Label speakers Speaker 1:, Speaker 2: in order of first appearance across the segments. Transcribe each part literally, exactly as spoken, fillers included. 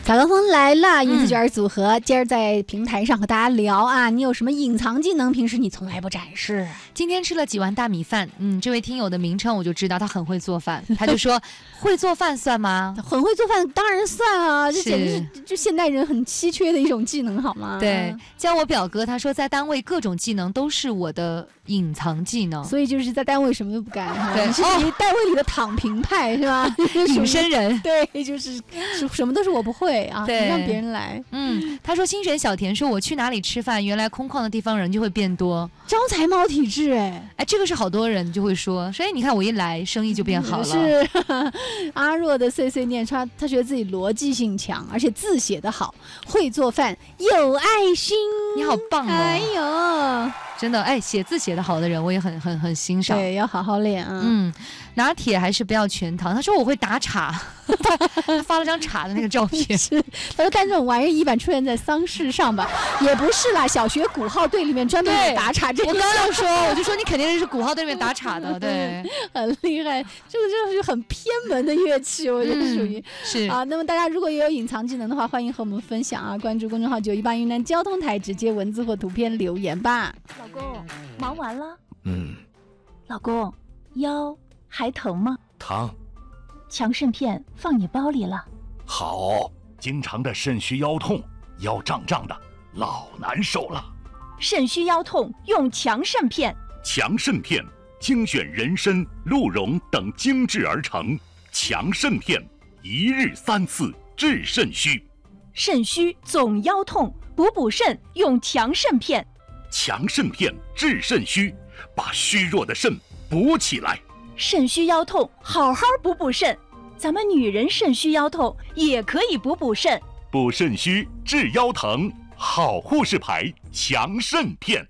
Speaker 1: 小高峰来了，银丝卷组合、嗯、今儿在平台上和大家聊啊，你有什么隐藏技能，平时你从来不展示？
Speaker 2: 今天吃了几碗大米饭，嗯，这位听友的名称我就知道他很会做饭，他就说会做饭算吗？
Speaker 1: 很会做饭当然算啊，这简直是就现代人很稀缺的一种技能好吗？
Speaker 2: 对，教我表哥他说在单位各种技能都是我的隐藏技能，
Speaker 1: 所以就是在单位什么都不干，
Speaker 2: 对，
Speaker 1: 你是属于单位里的躺平派是吧？
Speaker 2: 隐身人，
Speaker 1: 对，就是什么都是我不会啊，
Speaker 2: 对，
Speaker 1: 让别人来。
Speaker 2: 嗯，他说清水小田说我去哪里吃饭，原来空旷的地方人就会变多，
Speaker 1: 招财猫体质哎，
Speaker 2: 哎，这个是好多人就会说，所以你看我一来生意就变好了。
Speaker 1: 是阿若的碎碎念，他他觉得自己逻辑性强，而且字写得好，会做饭，有爱心。
Speaker 2: 你好棒哦！
Speaker 1: 哎呦，
Speaker 2: 真的哎，写字写得好的人我也很很很欣赏。
Speaker 1: 对，要好好练啊。
Speaker 2: 嗯，拿铁还是不要全糖。他说我会打岔，他发了张岔的那个照片。
Speaker 1: 是，他说但这种玩意一般出现在丧事上吧，也不是啦。小学鼓号队里面专门有打岔这个。
Speaker 2: 我刚要说，我就说你肯定是鼓号队里面打岔的，对，
Speaker 1: 很厉害。这个就是很偏门的乐器，我觉得属于、
Speaker 2: 嗯、是
Speaker 1: 啊。那么大家如果也有隐藏技能的话，欢迎和我们分享啊！关注公众号九一八云南交通台，直接文字或图片留言吧。
Speaker 3: 老公，忙完了？
Speaker 4: 嗯。
Speaker 3: 老公，腰还疼吗？
Speaker 4: 疼。
Speaker 3: 强肾片放你包里了。
Speaker 4: 好，经常的肾虚腰痛，腰胀胀的，老难受了。
Speaker 3: 肾虚腰痛用强肾片。
Speaker 4: 强肾片精选人参、鹿茸等精制而成，强肾片一日三次治肾虚。
Speaker 3: 肾虚总腰痛，补补肾用强肾片。
Speaker 4: 强肾片治肾虚，把虚弱的肾补起来。
Speaker 3: 肾虚腰痛，好好补补肾。咱们女人肾虚腰痛也可以补补肾。
Speaker 4: 补肾虚治腰疼，好护士牌强肾片。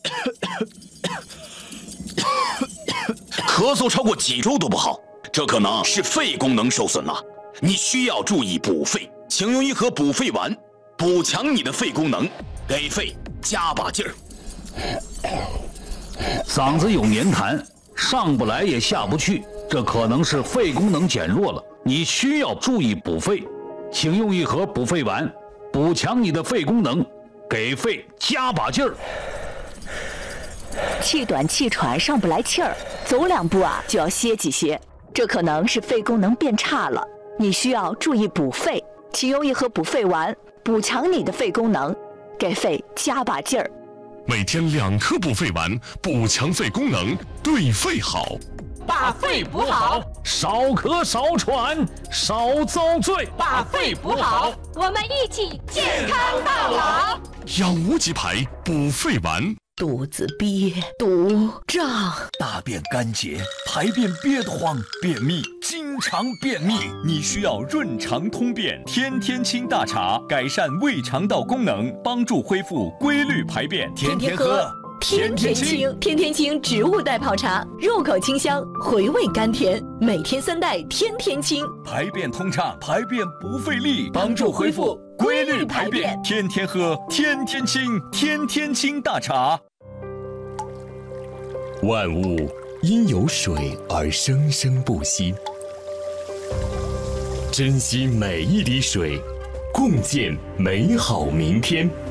Speaker 5: 咳嗽超过几周都不好，这可能是肺功能受损了。你需要注意补肺，请用一盒补肺丸，补强你的肺功能，给肺加把劲儿。
Speaker 6: 嗓子有黏痰，上不来也下不去，这可能是肺功能减弱了，你需要注意补肺，请用一盒补肺丸，补强你的肺功能，给肺加把劲儿。
Speaker 7: 气短气喘上不来气儿，走两步啊就要歇几歇，这可能是肺功能变差了，你需要注意补肺，请用一盒补肺丸，补强你的肺功能，给肺加把劲儿。
Speaker 8: 每天两颗补肺丸，补强肺功能，对肺好。
Speaker 9: 把肺补好，
Speaker 6: 少咳少喘少遭罪。
Speaker 9: 把肺补好，
Speaker 10: 我们一起健康到老。
Speaker 8: 养无极牌补肺丸。
Speaker 11: 肚子憋、肚胀、
Speaker 12: 大便干结、排便憋得慌、便秘，经常便秘，你需要润肠通便天天清大茶，改善胃肠道功能，帮助恢复规律排便。天天喝，
Speaker 11: 天天清。天天清植物代泡茶，入口清香，回味甘甜，每天三袋，天天清，
Speaker 12: 排便通畅，排便不费力，帮助恢复规律排便。天天喝，天天清，天天清大茶。
Speaker 13: 万物因有水而生生不息，珍惜每一滴水，共建美好明天。